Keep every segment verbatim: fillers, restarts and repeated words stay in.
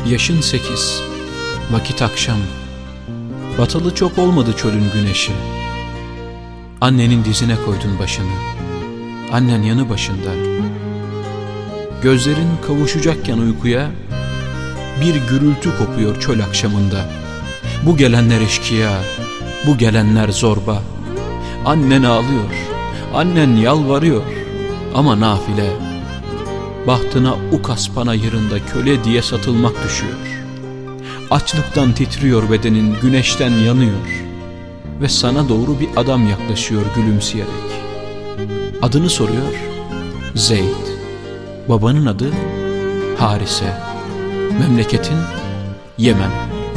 Yaşın sekiz, vakit akşam. Batılı çok olmadı çölün güneşi. Annenin dizine koydun başını. Annen yanı başında. Gözlerin kavuşacakken uykuya, bir gürültü kopuyor çöl akşamında. Bu gelenler eşkıya, bu gelenler zorba. Annen ağlıyor, annen yalvarıyor ama nafile. Bahtına Ukas panayırında köle diye satılmak düşüyor. Açlıktan titriyor bedenin, güneşten yanıyor. Ve sana doğru bir adam yaklaşıyor gülümseyerek. Adını soruyor, Zeyd. Babanın adı Harise. Memleketin Yemen.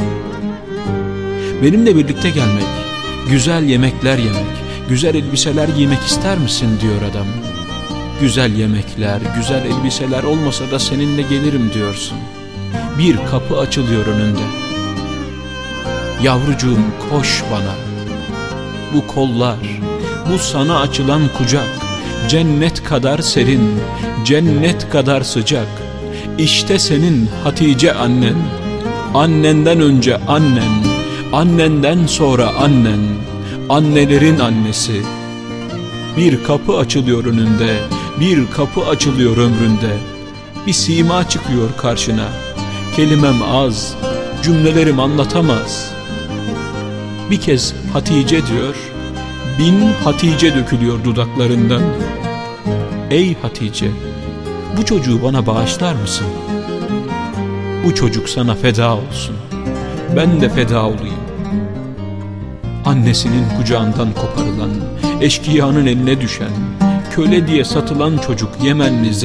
Benimle birlikte gelmek, güzel yemekler yemek, güzel elbiseler giymek ister misin diyor adam. Güzel yemekler, güzel elbiseler olmasa da seninle gelirim diyorsun. Bir kapı açılıyor önünde. Yavrucuğum koş bana. Bu kollar, bu sana açılan kucak, cennet kadar serin, cennet kadar sıcak. İşte senin Hatice annen, annenden önce annen, annenden sonra annen, annelerin annesi. Bir kapı açılıyor önünde, bir kapı açılıyor ömründe. Bir sima çıkıyor karşına. Kelimem az, cümlelerim anlatamaz. Bir kez Hatice diyor, bin Hatice dökülüyor dudaklarından. Ey Hatice, bu çocuğu bana bağışlar mısın? Bu çocuk sana feda olsun. Ben de feda olayım. Annesinin kucağından koparılan, eşkıyanın eline düşen, köle diye satılan çocuk Yemenli